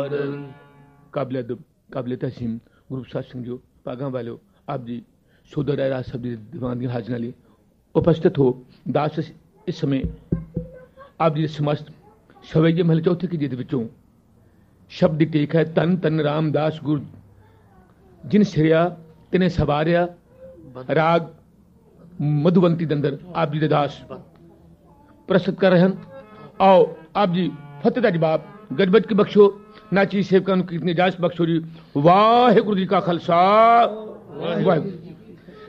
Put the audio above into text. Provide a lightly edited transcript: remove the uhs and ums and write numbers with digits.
काबिल अदब काबिल तहसीम ग्रुप साथ संगो पागा वालों आप जी सौदा राज साहब जी दीवान दी हाजिर नाली उपस्थित हो दास इस समय आप जी समस्त सवैये महल चौथे की जिद विचों शब्द टेक है तन तन रामदास गुरु जिन सिरिया तिने सवारिया राग मधुवंती दंदर आप जी दे दास प्रस्तुत कर रहे हैं। आओ आप जी फतेह दा जवाब गजबज की बख्शो नाची सेवकां नूं कीर्तन इजाजत बख्शो जी। वाहिगुरू जी का खालसा वाहिगुरू।